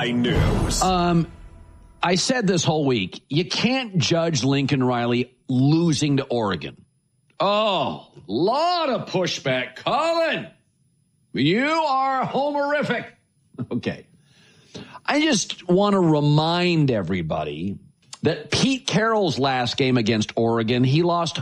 Line News. I said this whole week, you can't judge Lincoln Riley losing to Oregon. Oh, lot of pushback. Colin, you are homerific. Okay. I just want to remind everybody that Pete Carroll's last game against Oregon, he lost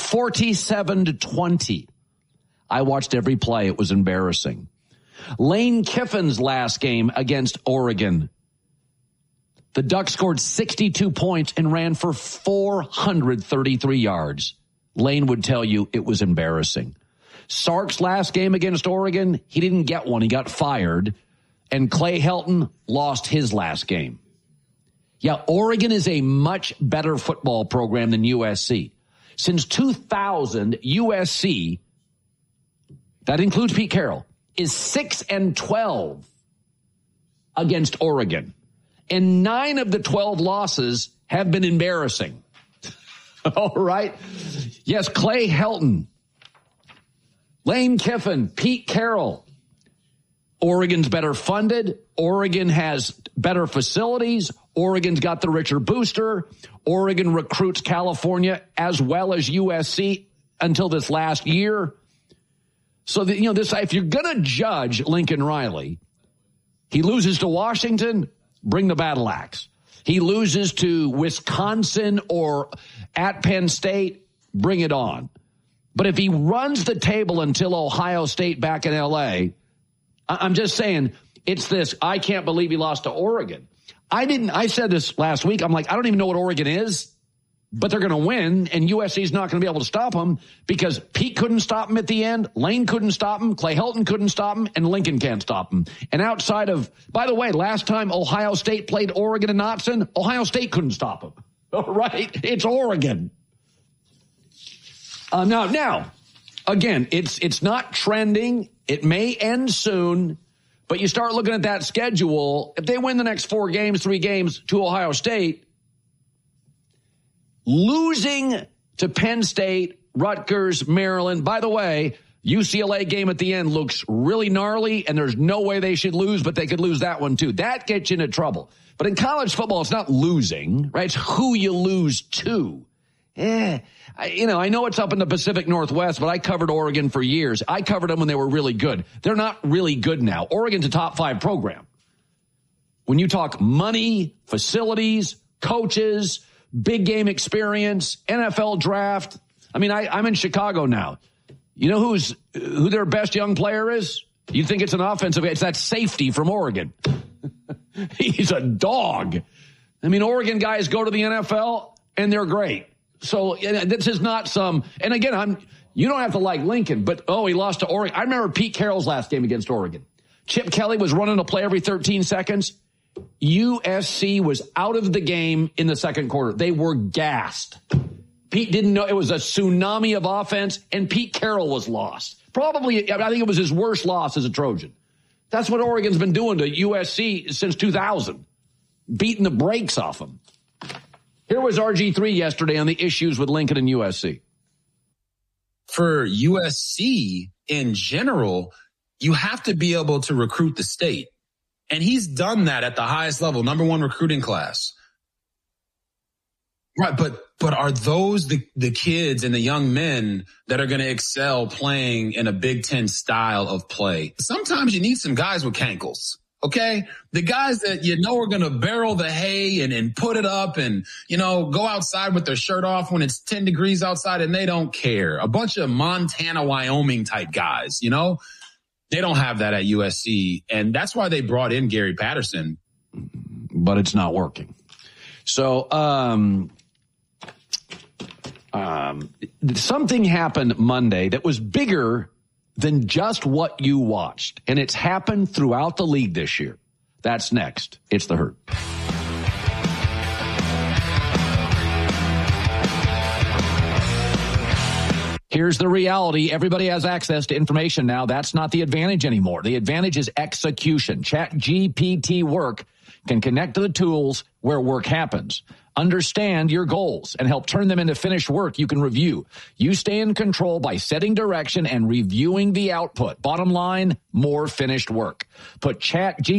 47-20. I watched every play. It was embarrassing. Lane Kiffin's last game against Oregon, the Ducks scored 62 points and ran for 433 yards. Lane would tell you it was embarrassing. Sark's last game against Oregon, he didn't get one. He got fired. And Clay Helton lost his last game. Yeah, Oregon is a much better football program than USC. Since 2000, USC, that includes Pete Carroll, is 6-12 against Oregon. And 9 of the 12 losses have been embarrassing. All right. Yes, Clay Helton, Lane Kiffin, Pete Carroll. Oregon's better funded. Oregon has better facilities. Oregon's got the richer booster. Oregon recruits California as well as USC until this last year. So, if you're going to judge Lincoln Riley, he loses to Washington, bring the battle axe. He loses to Wisconsin or at Penn State, bring it on. But if he runs the table until Ohio State back in L.A., I'm just saying, it's this, I can't believe he lost to Oregon. I said this last week. I'm like, I don't even know what Oregon is, but they're going to win, and USC's not going to be able to stop them because Pete couldn't stop him at the end, Lane couldn't stop him, Clay Helton couldn't stop him, and Lincoln can't stop him. And outside of, by the way, last time Ohio State played Oregon in Knotson, Ohio State couldn't stop him. All right? It's Oregon. Now, again, it's not trending. It may end soon, but you start looking at that schedule. If they win the next 3 games to Ohio State, losing to Penn State, Rutgers, Maryland. By the way, UCLA game at the end looks really gnarly, and there's no way they should lose, but they could lose that one too. That gets you into trouble. But in college football, it's not losing, right? It's who you lose to. I know it's up in the Pacific Northwest, but I covered Oregon for years. I covered them when they were really good. They're not really good now. Oregon's a top 5 program. When you talk money, facilities, coaches, big game experience, NFL draft. I mean, I'm in Chicago now. You know who their best young player is? You think it's an offensive? It's that safety from Oregon. He's a dog. I mean, Oregon guys go to the NFL and they're great. So this is not some, and again, you don't have to like Lincoln, but he lost to Oregon. I remember Pete Carroll's last game against Oregon. Chip Kelly was running a play every 13 seconds. USC was out of the game in the second quarter. They were gassed. Pete didn't know it was a tsunami of offense, and Pete Carroll was lost. Probably, I think it was his worst loss as a Trojan. That's what Oregon's been doing to USC since 2000, beating the brakes off them. Here was RG3 yesterday on the issues with Lincoln and USC. For USC in general, you have to be able to recruit the state. And he's done that at the highest level, number 1 recruiting class. Right, but are those the kids and the young men that are going to excel playing in a Big Ten style of play? Sometimes you need some guys with cankles. Okay, the guys that are going to barrel the hay and put it up and, go outside with their shirt off when it's 10 degrees outside and they don't care. A bunch of Montana, Wyoming type guys, they don't have that at USC. And that's why they brought in Gary Patterson. But it's not working. So something happened Monday that was bigger than just what you watched. And it's happened throughout the league this year. That's next. It's The Herd. Here's the reality. Everybody has access to information now. That's not the advantage anymore. The advantage is execution. ChatGPT Work can connect to the tools where work happens. Understand your goals and help turn them into finished work you can review. You stay in control by setting direction and reviewing the output. Bottom line, more finished work. Put ChatGPT